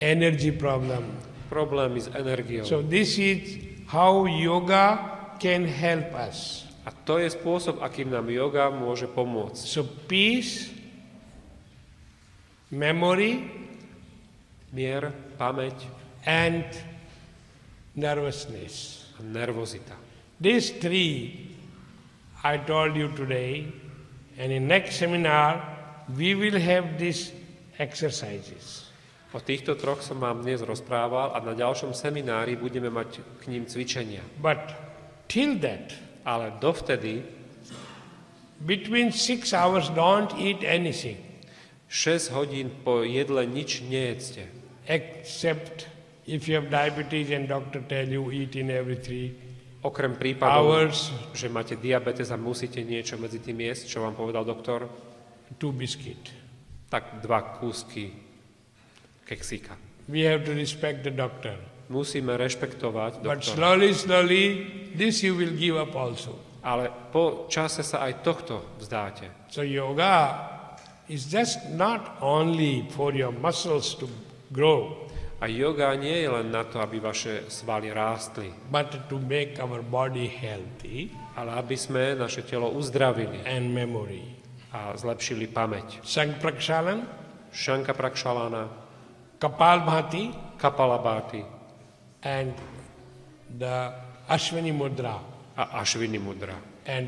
energy problem. Problémy s energiou. So this is how yoga can help us. A to je spôsob, akým nám yoga môže pomôcť. So peace, memory, Mier, pamäť and nervousness. a nervozita. These three I told you today, and in next seminar we will have these exercises. O týchto troch som vám dnes rozprával a na ďalšom seminári budeme mať k ním cvičenia. But till that, Ale dovtedy between 6 hours don't eat anything 6 hodín po jedle nič nejedzte. except if you have diabetes and doctor tell you eat in every 3 Okrem prípadov, hours že máte diabetes a musíte niečo medzi tým jesť, čo vám povedal doktor, 2 biscuit. tak 2 kúsky keksíka. We have to respect the doctor. Musíme rešpektovať But doktora. slowly, this you will give up also. Ale po čase sa aj tohto vzdáte. So yoga is just not only for your muscles to grow, A yoga nie je len na to, aby vaše svaly rástli, but to make our body healthy ale aby sme naše telo uzdravili and memory. a zlepšili pamäť. Sang Prakshalan, Šanka Prakšalana, Kapalbhati, Kapalabhati and the Ashwini Mudra. a Ashwini Mudra. And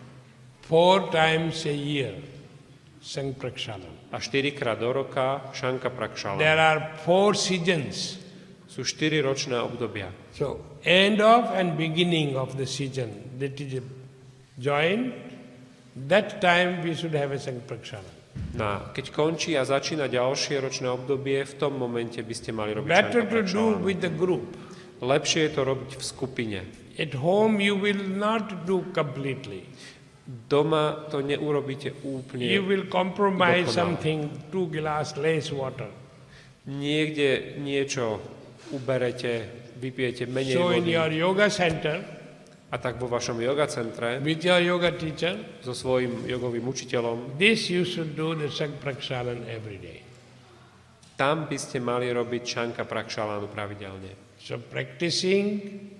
4 times a year, Sang Prakshalan. A 4-krát do roka Šanka Prakšalana. There are 4 seasons. Sú 4 ročné obdobia. So, end of and beginning of the season, that is joined, that time we should have a Sang Prakshalan. Keď končí a začína ďalšie ročné obdobie, v tom momente by ste mali robiť Better Šanka to do Prakšalana. with the group. Lepšie je to robiť v skupine. At home you will not do completely. Doma to neurobíte úplne. You will compromise dokonale. something, 2 glass less water. Niekde niečo uberete, vypijete menej So in vody. your yoga center, A tak vo vašom yoga centre with your yoga teacher, so svojím jogovým učiteľom, this you should do the Sang Prakshalan every day. tam by ste mali robiť Šanka Prakšalánu pravidelne. So practicing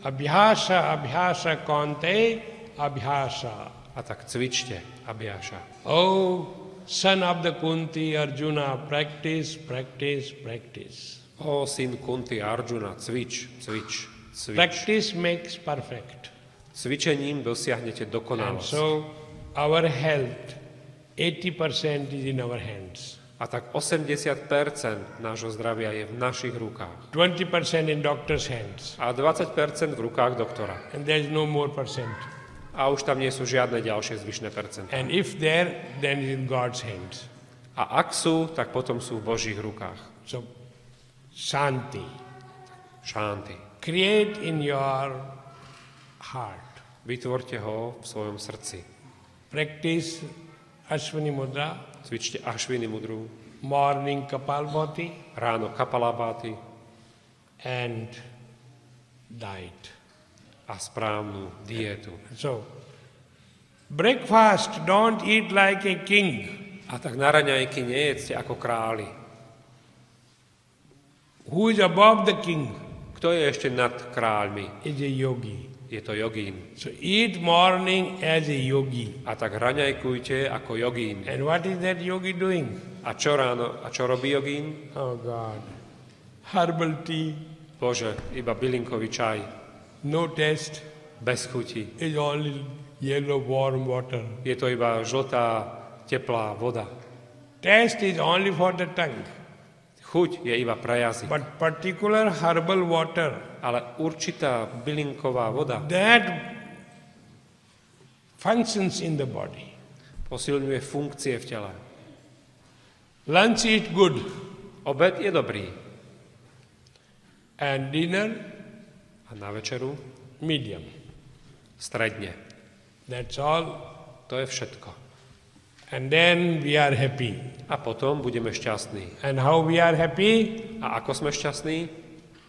abhyasa kante abhyasa. A tak cvičte, Abhyasa. Oh, son of the Kunti, Arjuna, practice, practice, practice. O syn Kunti Arjuna, cvič, cvič, cvič. Practice makes perfect. Cvičením dosiahnete And dokonalosť. so our health, 80% is in our hands. A tak 80% nášho zdravia je v našich rukách. 20% in doctor's hands. A 20% v rukách doktora. And there is no more percent. A už tam nie sú žiadne ďalšie zvyšné percentá. And if there, then it's in God's hands. A ak sú, tak potom sú v Božích rukách. So, Shanti. Šanty. Create in your heart. Vytvorte ho v svojom srdci. Practice Ashwini Mudra, Cvičte Ashwini Mudru, morning Kapalbhati, ráno Kapalabhati and diet. a správnu dietu. So, breakfast, don't eat like a king. A tak na raňajky nejedzte ako králi. Who is above the king Kto je ešte nad kráľmi? is a yogi. Je to jogín. So, eat morning as a yogi. A tak raňajkujte ako jogín. And what is that yogi doing? A čo ráno? A čo robí jogín? Oh God. Herbal tea, Bože, iba bylinkový čaj. no taste, Bez chuti. is only yellow warm water. Je to iba žltá, teplá voda. Taste is only for the tongue. Chuť je iba pre jazyk. But particular herbal water, Ale určitá bylinková voda that functions in the body. posilňuje funkcie v tele. Lunch eat good Obed je dobrý. and dinner A na večeru medium. stredne. That's all. To je všetko. And then we are happy. A potom budeme šťastní. And how we are happy? A ako sme šťastní?